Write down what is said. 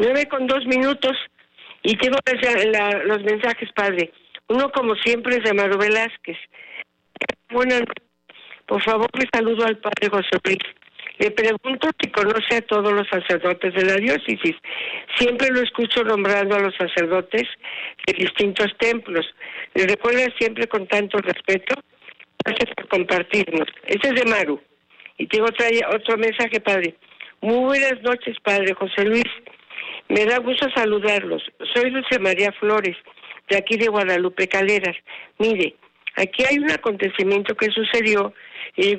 9:02. Y tengo los mensajes, padre. Uno, como siempre, es de Amaro Velázquez. Buenas noches. Por favor, le saludo al padre José Luis. Le pregunto si conoce a todos los sacerdotes de la diócesis. Siempre lo escucho nombrando a los sacerdotes de distintos templos. Le recuerda siempre con tanto respeto. Gracias por compartirnos. Ese es de Maru. Y tengo otro mensaje, padre. Muy buenas noches, padre José Luis. Me da gusto saludarlos. Soy Dulce María Flores, de aquí de Guadalupe Caleras. Mire, aquí hay un acontecimiento que sucedió